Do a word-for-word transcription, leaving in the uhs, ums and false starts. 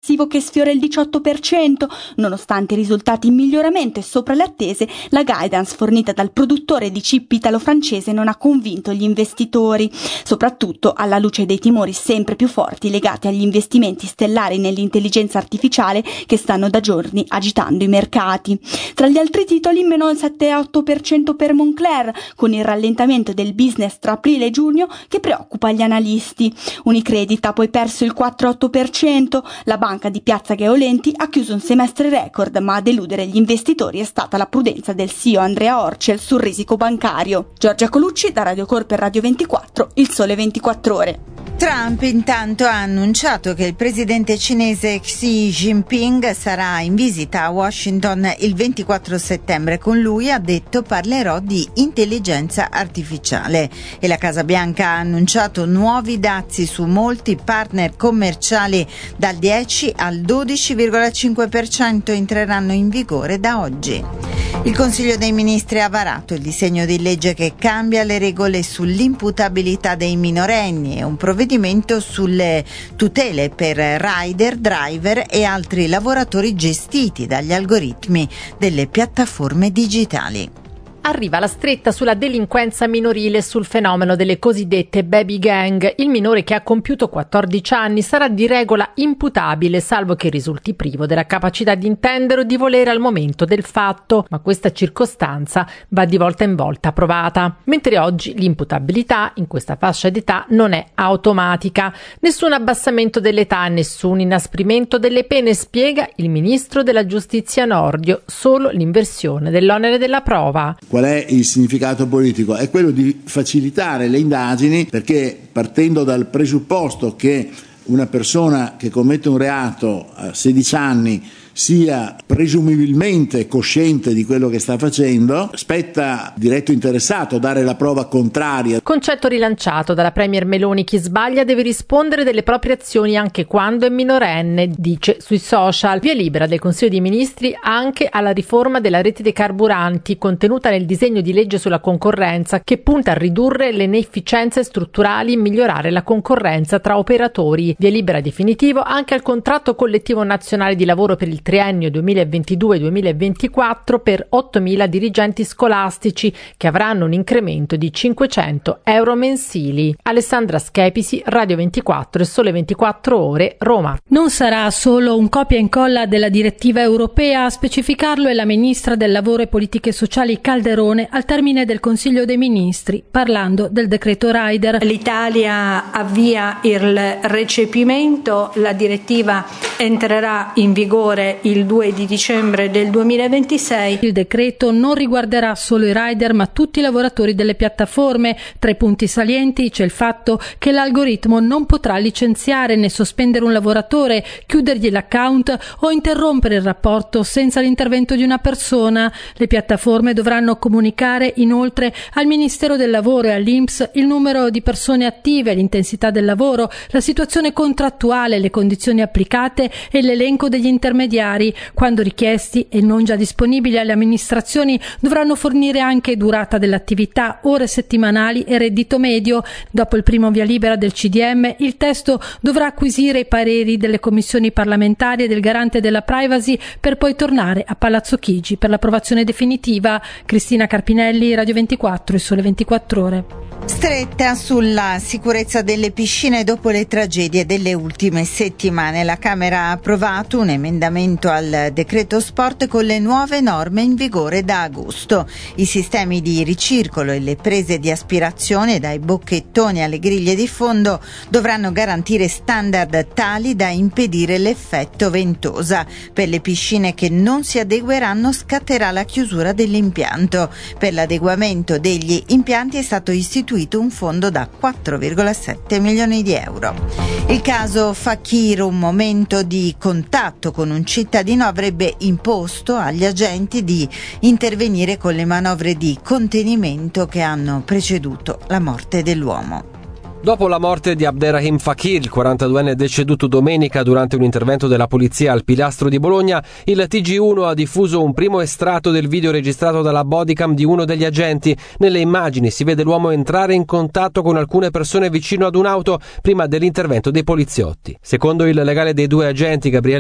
complessivo che sfiora il diciotto per cento. Nonostante i risultati in miglioramento e sopra le attese, la guidance fornita dal produttore di chip italo-francese non ha convinto gli investitori, soprattutto alla luce dei timori sempre più forti legati agli investimenti stellari nell'intelligenza artificiale che stanno da giorni agitando i mercati. Tra gli altri titoli, meno il sette virgola otto per cento per Moncler, con il rallentamento del business tra aprile e giugno che preoccupa gli analisti. Unicredit ha poi perso il quattro virgola otto per cento. La banca di Piazza Gaolenti ha chiuso un semestre record, ma a deludere gli investitori è stata la prudenza del C E O Andrea Orcel sul risico bancario. Giorgia Colucci, da Radio Corp e Radio ventiquattro, Il Sole ventiquattro Ore. Trump intanto ha annunciato che il presidente cinese Xi Jinping sarà in visita a Washington il ventiquattro settembre. Con lui, ha detto, parlerò di intelligenza artificiale. E la Casa Bianca ha annunciato nuovi dazi su molti partner commerciali. Dal dieci al dodici virgola cinque per cento entreranno in vigore da oggi. Il Consiglio dei Ministri ha varato il disegno di legge che cambia le regole sull'imputabilità dei minorenni e un provvedimento sulle tutele per rider, driver e altri lavoratori gestiti dagli algoritmi delle piattaforme digitali. Arriva la stretta sulla delinquenza minorile e sul fenomeno delle cosiddette baby gang. Il minore che ha compiuto quattordici anni sarà di regola imputabile, salvo che risulti privo della capacità di intendere o di volere al momento del fatto, ma questa circostanza va di volta in volta provata. Mentre oggi l'imputabilità in questa fascia d'età non è automatica. Nessun abbassamento dell'età, nessun inasprimento delle pene, spiega il ministro della Giustizia Nordio, solo l'inversione dell'onere della prova. Qual è il significato politico? È quello di facilitare le indagini, perché partendo dal presupposto che una persona che commette un reato a sedici anni sia presumibilmente cosciente di quello che sta facendo, spetta diretto interessato dare la prova contraria. Concetto rilanciato dalla premier Meloni: chi sbaglia deve rispondere delle proprie azioni anche quando è minorenne, dice sui social. Via libera del Consiglio dei Ministri anche alla riforma della rete dei carburanti contenuta nel disegno di legge sulla concorrenza, che punta a ridurre le inefficienze strutturali e migliorare la concorrenza tra operatori. Via libera definitivo anche al contratto collettivo nazionale di lavoro per il triennio duemilaventidue duemilaventiquattro per ottomila dirigenti scolastici, che avranno un incremento di cinquecento euro mensili. Alessandra Schepisi, Radio ventiquattro e Sole ventiquattro Ore, Roma. Non sarà solo un copia e incolla della direttiva europea, a specificarlo è la ministra del Lavoro e Politiche Sociali Calderone al termine del Consiglio dei Ministri, parlando del decreto Rider. L'Italia avvia il recepimento, la direttiva entrerà in vigore il due di dicembre del duemilaventisei. Il decreto non riguarderà solo i rider ma tutti i lavoratori delle piattaforme. Tra i punti salienti c'è il fatto che l'algoritmo non potrà licenziare né sospendere un lavoratore, chiudergli l'account o interrompere il rapporto senza l'intervento di una persona. Le piattaforme dovranno comunicare inoltre al Ministero del Lavoro e all'I N P S il numero di persone attive, l'intensità del lavoro, la situazione contrattuale, le condizioni applicate e l'elenco degli intermediari. Quando richiesti e non già disponibili alle amministrazioni, dovranno fornire anche durata dell'attività, ore settimanali e reddito medio. Dopo il primo via libera del C D M, il testo dovrà acquisire i pareri delle commissioni parlamentari e del garante della privacy per poi tornare a Palazzo Chigi per l'approvazione definitiva. Cristina Carpinelli, Radio ventiquattro e Sole ventiquattro Ore. Stretta sulla sicurezza delle piscine dopo le tragedie delle ultime settimane. La Camera ha approvato un emendamento al decreto sport con le nuove norme in vigore da agosto. I sistemi di ricircolo e le prese di aspirazione, dai bocchettoni alle griglie di fondo, dovranno garantire standard tali da impedire l'effetto ventosa. Per le piscine che non si adegueranno scatterà la chiusura dell'impianto. Per l'adeguamento degli impianti è stato istituito un fondo da quattro virgola sette milioni di euro. Il caso Fakir, un momento di contatto con un cittadino, avrebbe imposto agli agenti di intervenire con le manovre di contenimento che hanno preceduto la morte dell'uomo. Dopo la morte di Abderrahim Fakir, il quarantaduenne deceduto domenica durante un intervento della polizia al Pilastro di Bologna, il T G uno ha diffuso un primo estratto del video registrato dalla bodycam di uno degli agenti. Nelle immagini si vede l'uomo entrare in contatto con alcune persone vicino ad un'auto prima dell'intervento dei poliziotti. Secondo il legale dei due agenti, Gabriele